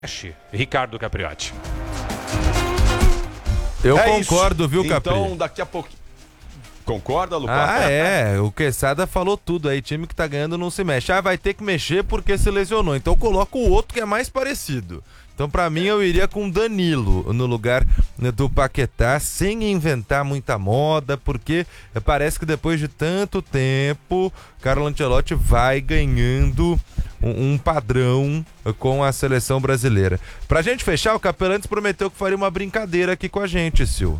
Ricardo Capriotti. Eu concordo, viu, Capri? Então, daqui a pouco... Concorda, Lucas? O Quesada falou tudo aí, time que tá ganhando não se mexe. Vai ter que mexer porque se lesionou, então coloca o outro que é mais parecido. Então pra mim eu iria com Danilo no lugar do Paquetá, sem inventar muita moda, porque parece que depois de tanto tempo, Carlo Ancelotti vai ganhando um padrão com a seleção brasileira. Pra gente fechar, o Capelantes prometeu que faria uma brincadeira aqui com a gente, Sil.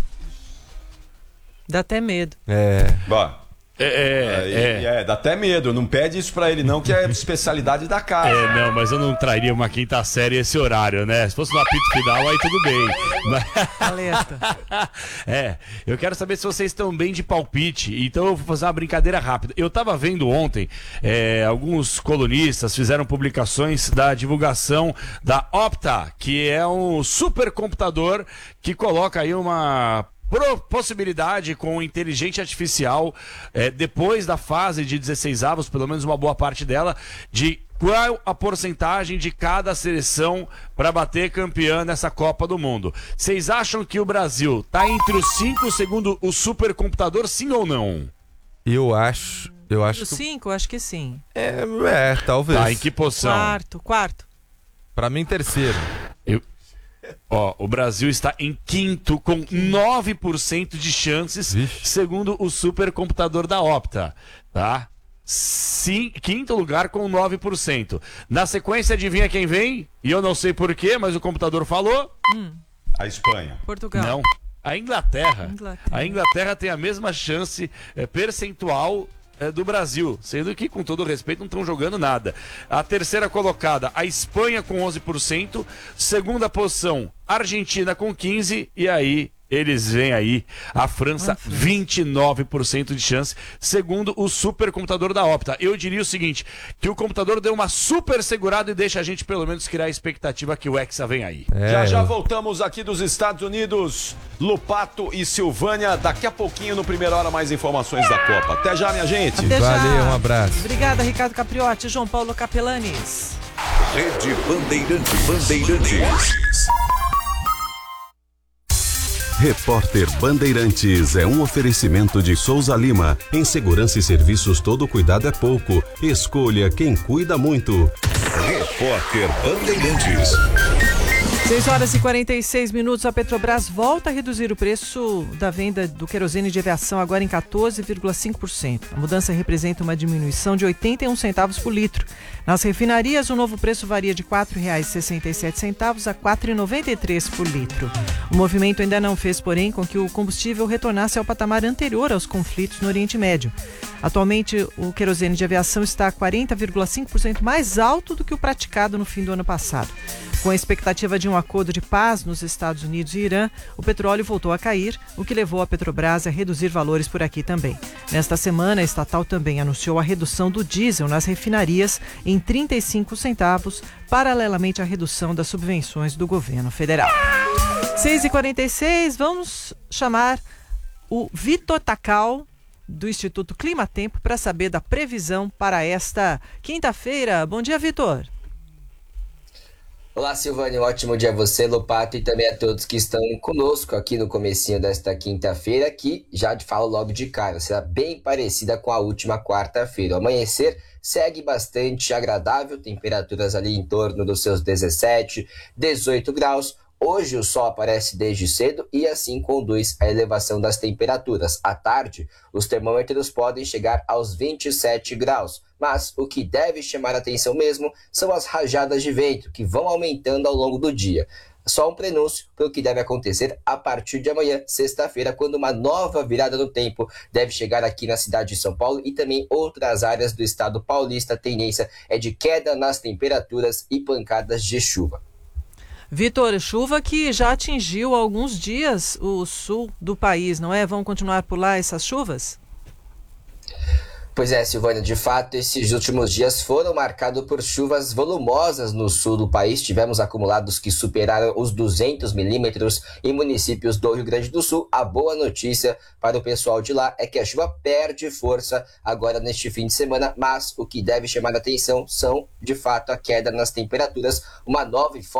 Dá até medo. Bah. Dá até medo. Não pede isso pra ele não, que é especialidade da casa. Não, mas eu não trairia uma quinta série esse horário, né? Se fosse no apito final, aí tudo bem. Alerta. Eu quero saber se vocês estão bem de palpite. Então eu vou fazer uma brincadeira rápida. Eu tava vendo ontem, alguns colunistas fizeram publicações da divulgação da Opta, que é um supercomputador que coloca aí uma possibilidade com inteligência artificial, depois da fase de 16 avos, pelo menos uma boa parte dela, de qual a porcentagem de cada seleção para bater campeã nessa Copa do Mundo. Vocês acham que o Brasil tá entre os 5 segundo o supercomputador, sim ou não? Eu acho Os 5, acho que sim. Talvez. Tá, em que posição? Quarto. Pra mim, terceiro. O Brasil está em quinto com 9% de chances, segundo o supercomputador da Opta, tá? Sim, quinto lugar com 9%. Na sequência, adivinha quem vem? E eu não sei porquê, mas o computador falou. A Espanha. Portugal. Não. A Inglaterra. A Inglaterra tem a mesma chance percentual do Brasil, sendo que, com todo respeito, não estão jogando nada. A terceira colocada, a Espanha com 11%, segunda posição, Argentina com 15%, e aí eles vêm aí, a França, 29% de chance, segundo o supercomputador da Opta. Eu diria o seguinte, que o computador deu uma super segurada e deixa a gente pelo menos criar a expectativa que o Hexa vem aí. Já voltamos aqui dos Estados Unidos, Lupato e Silvânia, daqui a pouquinho no Primeira Hora mais informações da Copa. Até já, minha gente. Até já. Valeu, um abraço. Obrigada, Ricardo Capriotti, João Paulo Capelanes. Rede Bandeirantes. Repórter Bandeirantes é um oferecimento de Souza Lima. Em segurança e serviços, todo cuidado é pouco. Escolha quem cuida muito. Repórter Bandeirantes. 6h46, a Petrobras volta a reduzir o preço da venda do querosene de aviação agora em 14,5%. A mudança representa uma diminuição de 81 centavos por litro. Nas refinarias, o novo preço varia de R$ 4,67 a R$ 4,93 por litro. O movimento ainda não fez, porém, com que o combustível retornasse ao patamar anterior aos conflitos no Oriente Médio. Atualmente, o querosene de aviação está 40,5% mais alto do que o praticado no fim do ano passado. Com a expectativa de um acordo de paz nos Estados Unidos e Irã, o petróleo voltou a cair, o que levou a Petrobras a reduzir valores por aqui também. Nesta semana, a estatal também anunciou a redução do diesel nas refinarias em 35 centavos, paralelamente à redução das subvenções do governo federal. 6h46, vamos chamar o Vitor Tacal, do Instituto Climatempo, para saber da previsão para esta quinta-feira. Bom dia, Vitor. Olá, Silvânia, um ótimo dia a você, Lopato, e também a todos que estão conosco aqui no comecinho desta quinta-feira, que já te falo logo de cara, será bem parecida com a última quarta-feira. O amanhecer segue bastante agradável, temperaturas ali em torno dos seus 17, 18 graus. Hoje o sol aparece desde cedo e assim conduz à elevação das temperaturas. À tarde, os termômetros podem chegar aos 27 graus. Mas o que deve chamar a atenção mesmo são as rajadas de vento, que vão aumentando ao longo do dia. Só um prenúncio para o que deve acontecer a partir de amanhã, sexta-feira, quando uma nova virada no tempo deve chegar aqui na cidade de São Paulo e também outras áreas do estado paulista. A tendência é de queda nas temperaturas e pancadas de chuva. Vitor, chuva que já atingiu há alguns dias o sul do país, não é? Vão continuar por lá essas chuvas? Pois é, Silvânia, de fato, esses últimos dias foram marcados por chuvas volumosas no sul do país. Tivemos acumulados que superaram os 200 milímetros em municípios do Rio Grande do Sul. A boa notícia para o pessoal de lá é que a chuva perde força agora neste fim de semana, mas o que deve chamar a atenção são, de fato, a queda nas temperaturas, uma nova e